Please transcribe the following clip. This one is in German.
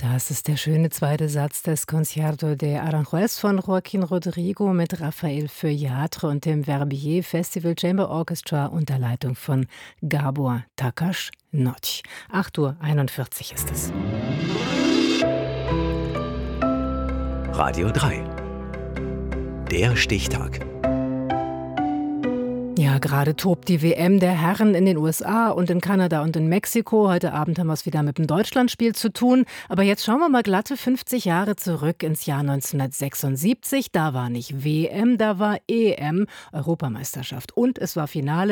Das ist der schöne zweite Satz des Concierto de Aranjuez von Joaquín Rodrigo mit Raphael Feuillatre und dem Verbier Festival Chamber Orchestra unter Leitung von Gábor Takács Nagy. 8:41 Uhr ist es. Radio 3. Der Stichtag. Ja, gerade tobt die WM der Herren in den USA und in Kanada und in Mexiko. Heute Abend haben wir es wieder mit dem Deutschlandspiel zu tun. Aber jetzt schauen wir mal glatte 50 Jahre zurück ins Jahr 1976. Da war nicht WM, da war EM, Europameisterschaft. Und es war Finale.